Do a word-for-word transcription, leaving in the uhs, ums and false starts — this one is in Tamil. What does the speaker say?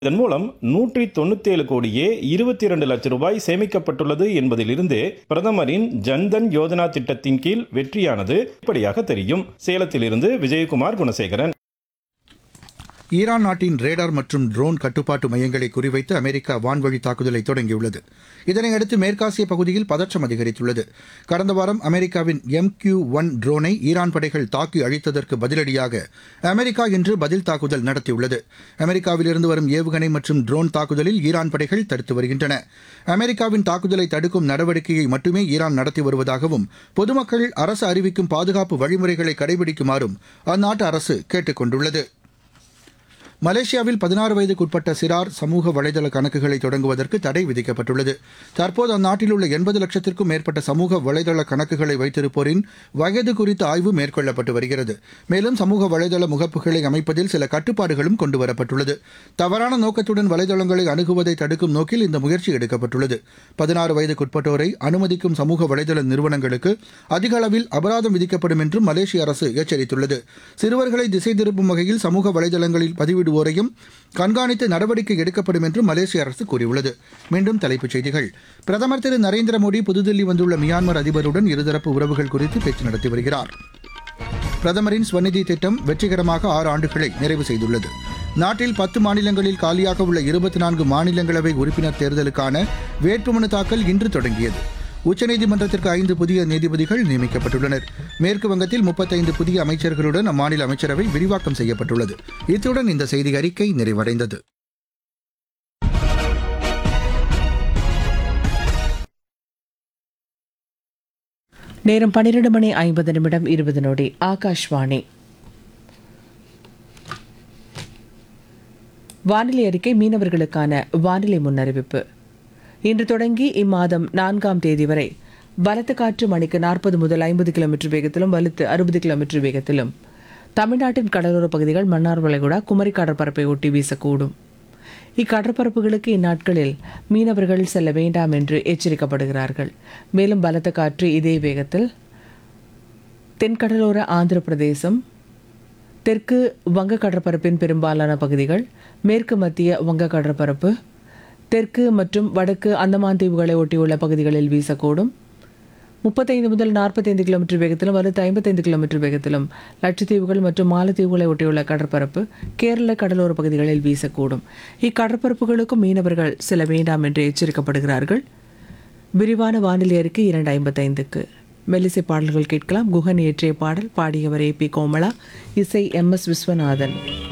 இதன் மூலம் நூற்றி தொண்ணூத்தி ஏழு கோடியே இருபத்தி இரண்டு லட்சம் ரூபாய் சேமிக்கப்பட்டுள்ளது என்பதிலிருந்து பிரதமரின் ஜன்தன் யோஜனா திட்டத்தின் கீழ் வெற்றியானது இப்படியாக தெரியும். சேலத்திலிருந்து விஜயகுமார் குணசேகரன். ஈரான் நாட்டின் ரேடார் மற்றும் ட்ரோன் கட்டுப்பாட்டு மையங்களை குறிவைத்து அமெரிக்கா வான்வழி தாக்குதலை தொடங்கியுள்ளது. இதனையடுத்து மேற்காசிய பகுதியில் பதற்றம் அதிகரித்துள்ளது. கடந்த வாரம் அமெரிக்காவின் எம் கியூ ஒன் ட்ரோனை ஈரான் படைகள் தாக்கி அழித்ததற்கு பதிலடியாக அமெரிக்கா இன்று பதில் தாக்குதல் நடத்தியுள்ளது. அமெரிக்காவிலிருந்து வரும் ஏவுகணை மற்றும் ட்ரோன் தாக்குதலில் ஈரான் படைகள் தடுத்து வருகின்றன. அமெரிக்காவின் தாக்குதலை தடுக்கும் நடவடிக்கையை மட்டுமே ஈரான் நடத்தி வருவதாகவும் பொதுமக்கள் அரசு அறிவிக்கும் பாதுகாப்பு வழிமுறைகளை கடைபிடிக்குமாறும் அந்நாட்டு அரசு கேட்டுக் கொண்டுள்ளது. மலேசியாவில் பதினாறு வயதுக்குட்பட்ட சிறார் சமூக வலைதள கணக்குகளை தொடங்குவதற்கு தடை விதிக்கப்பட்டுள்ளது. தற்போது அந்நாட்டில் உள்ள எண்பது லட்சத்திற்கும் மேற்பட்ட சமூக வலைதள கணக்குகளை வைத்திருப்போரின் வயது குறித்த ஆய்வு மேற்கொள்ளப்பட்டு வருகிறது. மேலும் சமூக வலைதள முகப்புகளை அமைப்பதில் சில கட்டுப்பாடுகளும் கொண்டுவரப்பட்டுள்ளது. தவறான நோக்கத்துடன் வலைதளங்களை அணுகுவதை தடுக்கும் நோக்கில் இந்த முயற்சி எடுக்கப்பட்டுள்ளது. பதினாறு வயதுக்குட்பட்டோரை அனுமதிக்கும் சமூக வலைதள நிறுவனங்களுக்கு அதிக அளவில் அபராதம் விதிக்கப்படும் என்றும் மலேசிய அரசு எச்சரித்துள்ளது. சிறுவர்களை திசை திருப்பும் வகையில் சமூக வலைதளங்களில் பதிவிடு ஓரையும் கண்காணித்து நடவடிக்கை எடுக்கப்படும் என்று மலேசிய அரசு கூறியுள்ளது. மீண்டும் தலைப்புச் செய்திகள். பிரதமர் திரு நரேந்திர மோடி புதுதில்லி வந்துள்ள மியான்மர் அதிபருடன் இருதரப்பு உறவுகள் குறித்து பேச்சு நடத்தி வருகிறார். பிரதமரின் ஸ்வநிதி திட்டம் வெற்றிகரமாக ஆறு ஆண்டுகளை நிறைவு செய்துள்ளது. நாட்டில் பத்து மாநிலங்களில் காலியாக உள்ள இருபத்தி நான்கு மாநிலங்களவை உறுப்பினர் தேர்தலுக்கான வேட்புமனு தாக்கல் இன்று தொடங்கியது. உச்சநீதிமன்றத்திற்கு ஐந்து புதிய நீதிபதிகள் நியமிக்கப்பட்டுள்ளனர். மேற்கு வங்கத்தில் முப்பத்தைந்து புதிய அமைச்சர்களுடன் அம்மாநில அமைச்சரவை விரிவாக்கம் செய்யப்பட்டுள்ளது. இத்துடன் இந்த செய்தி அறிக்கை நிறைவடைந்தது. நேரம் பன்னிரண்டு மணி ஐம்பது நிமிடம் இருபது நொடி. ஆகாஷ்வாணி. வானிலை அறிக்கை. மீனவர்களுக்கான வானிலை முன்னறிவிப்பு. இன்று தொடங்கி இம்மாதம் நான்காம் தேதி வரை பலத்த காற்று மணிக்கு நாற்பது முதல் ஐம்பது கிலோமீட்டர் வேகத்திலும் வலுத்து அறுபது கிலோமீட்டர் வேகத்திலும் தமிழ்நாட்டின் கடலோர பகுதிகள், மன்னார் வளைகுடா, குமரி கடற்பரப்பை ஒட்டி வீசக்கூடும். இக்கடற்பரப்புகளுக்கு இந்நாட்களில் மீனவர்கள் செல்ல வேண்டாம் என்று எச்சரிக்கப்படுகிறார்கள். மேலும் பலத்த காற்று இதே வேகத்தில் தென்கடலோர ஆந்திர பிரதேசம், தெற்கு வங்க கடற்பரப்பின் பெரும்பாலான பகுதிகள், மேற்கு மத்திய வங்க கடற்பரப்பு, தெற்கு மற்றும் வடக்கு அந்தமான் தீவுகளை ஒட்டியுள்ள பகுதிகளில் வீசக்கூடும். முப்பத்தைந்து முதல் நாற்பத்தைந்து கிலோமீட்டர் வேகத்திலும் வலுத்து ஐம்பத்தைந்து கிலோமீட்டர் வேகத்திலும் லட்சத்தீவுகள் மற்றும் மாலத்தீவுகளை ஒட்டியுள்ள கடற்பரப்பு, கேரள கடலோர பகுதிகளில் வீசக்கூடும். இக்கடற்பரப்புகளுக்கும் மீனவர்கள் செல்ல வேண்டாம் என்று எச்சரிக்கப்படுகிறார்கள். விரிவான வானிலை அறிக்கை இரண்டு ஐம்பத்தைந்துக்கு. மெல்லிசை பாடல்கள் கேட்கலாம். குகன் இயற்றிய பாடல் பாடியவர் ஏ பி கோமலா, இசை எம் எஸ் விஸ்வநாதன்.